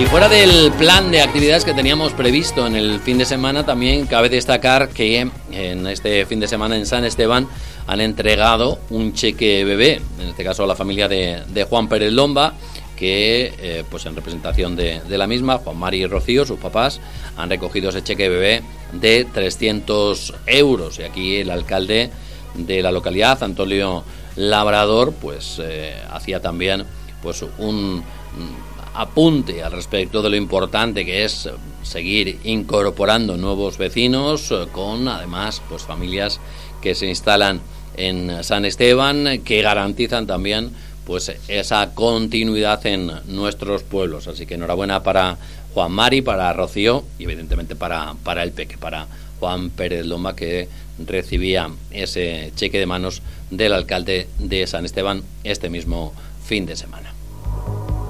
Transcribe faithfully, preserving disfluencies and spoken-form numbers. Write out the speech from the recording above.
Y fuera del plan de actividades que teníamos previsto en el fin de semana, también cabe destacar que en este fin de semana en San Esteban han entregado un cheque bebé, en este caso a la familia de, de Juan Pérez Lomba, que eh, pues en representación de, de la misma, Juan Mari y Rocío, sus papás, han recogido ese cheque bebé de trescientos euros. Y aquí el alcalde de la localidad, Antonio Labrador, pues eh, hacía también pues un apunte al respecto de lo importante que es seguir incorporando nuevos vecinos, con además pues familias que se instalan en San Esteban, que garantizan también pues esa continuidad en nuestros pueblos. Así que enhorabuena para Juan Mari, para Rocío y evidentemente para, para el peque, para Juan Pérez Lomba, que recibía ese cheque de manos del alcalde de San Esteban este mismo fin de semana.